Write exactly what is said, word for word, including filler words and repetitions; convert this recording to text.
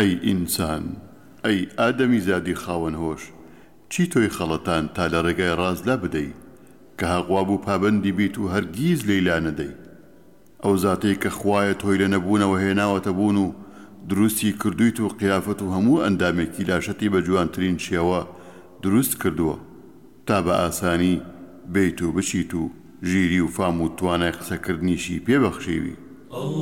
ئەی ئینسان، ئەی ئادەمی زادی خاوەن هۆش، چی تۆی خەڵەتان تا لە ڕێگای ڕاست لا بدەی کە هەقوا بوو پابەندی بیت و هەرگیز لەیلا نەدەی. ئەو زاتەی کە خوایە تۆی لە نەبوونەوە هێناوەتە بوون و دروستی کردویت و قیافەت و هەموو ئەندامێکی لاشەتی بە جوانترین شێوە دروست کردووە تا بە ئاسانی بیت و بچیت و ژیری و فام و توانای قسەکردنیشی پێبەخشیوی.